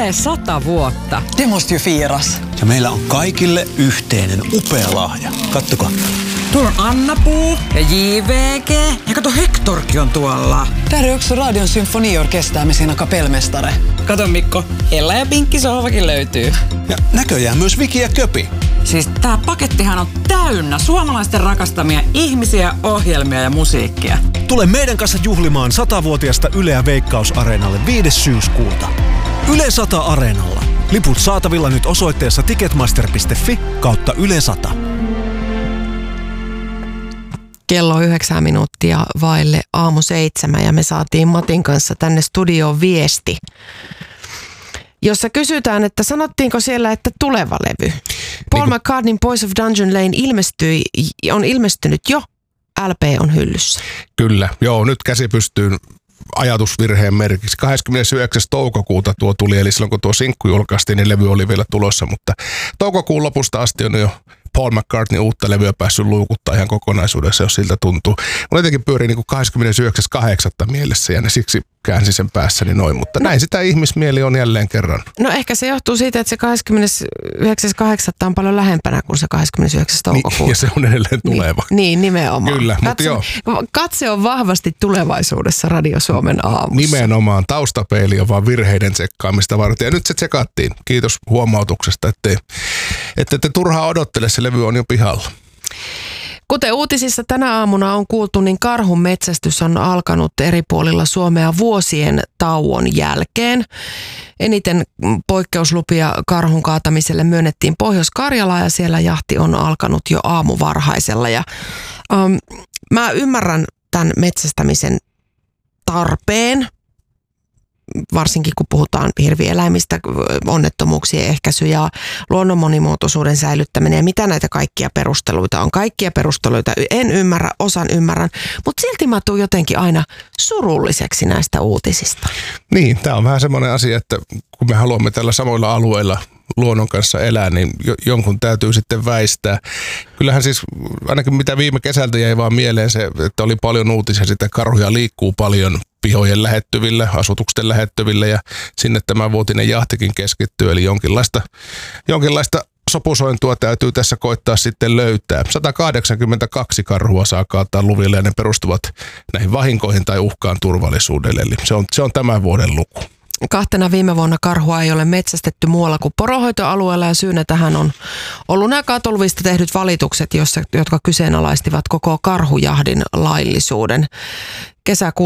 Yle 100 vuotta. Det måste ju firas. Ja meillä on kaikille yhteinen upea lahja. Kattokaa. Tuolla on Anna-Puu ja JVG. Ja kato, Hectorkin on tuolla. Där är också Radion symfoniorkester med sina kapellmästare. Kato Mikko, Ella ja Pinkki sohvakin löytyy. Ja näköjään myös Viki ja Köpi. Siis tää pakettihan on täynnä suomalaisten rakastamia ihmisiä, ohjelmia ja musiikkia. Tule meidän kanssa juhlimaan 100-vuotiasta Yleä Veikkaus-areenalle 5. syyskuuta. Yle 100 Areenalla. Liput saatavilla nyt osoitteessa ticketmaster.fi/Yle 100. Kello 9 minuuttia vaille 6:07 ja me saatiin Matin kanssa tänne studioon viesti, jossa kysytään, että sanottiinko siellä, että tuleva levy. Paul McCartneyn Boys of Dungeon Lane on ilmestynyt jo, LP on hyllyssä. Kyllä, joo, nyt käsi pystyyn ajatusvirheen merkiksi. 29. toukokuuta tuo tuli, eli silloin kun tuo sinkku julkaistiin, niin levy oli vielä tulossa, mutta toukokuun lopusta asti on jo Paul McCartney uutta levyä päässyt luukuttaa ihan kokonaisuudessa, jos siltä tuntuu. Mulla jotenkin pyörii niin kuin 29.8. mielessä ja ne siksi käänsi sen päässäni noin, mutta näin sitä ihmismieli on jälleen kerran. No ehkä se johtuu siitä, että se 29.8. on paljon lähempänä kuin se 29. toukokuuta. Niin, ja se on edelleen tuleva. Niin nimenomaan. Kyllä, mutta joo. Katse on vahvasti tulevaisuudessa Radio Suomen aamussa. Nimenomaan, taustapeili on vaan virheiden tsekkaamista varten. Ja nyt se tsekattiin. Kiitos huomautuksesta, että te turhaa odottele, se levy on jo pihalla. Kuten uutisissa tänä aamuna on kuultu, niin karhun metsästys on alkanut eri puolilla Suomea vuosien tauon jälkeen. Eniten poikkeuslupia karhun kaatamiselle myönnettiin Pohjois-Karjalaan ja siellä jahti on alkanut jo aamuvarhaisella. Ja, mä ymmärrän tämän metsästämisen tarpeen, varsinkin kun puhutaan hirvieläimistä, onnettomuuksien ehkäisy ja luonnon monimuotoisuuden säilyttäminen ja mitä näitä kaikkia perusteluita on. Kaikkia perusteluita en ymmärrä, osan ymmärrän, mutta silti mä tuun jotenkin aina surulliseksi näistä uutisista. Niin, tämä on vähän semmoinen asia, että kun me haluamme tällä samoilla alueilla luonnon kanssa elää, niin jonkun täytyy sitten väistää. Kyllähän siis ainakin mitä viime kesältä jäi vaan mieleen se, että oli paljon uutisia, sitä karhuja liikkuu paljon pihojen lähettyvillä, asutuksen lähettyvillä ja sinne tämä vuotinen jahtikin keskittyy, eli jonkinlaista sopusointua täytyy tässä koittaa sitten löytää. 182 karhua saa kaataa luville ja ne perustuvat näihin vahinkoihin tai uhkaan turvallisuudelle, eli se on tämän vuoden luku. 2 viime vuonna karhua ei ole metsästetty muualla kuin poronhoitoalueella ja syynä tähän on ollut nämä katoluvista tehdyt valitukset, jotka kyseenalaistivat koko karhujahdin laillisuuden. Kesäkuun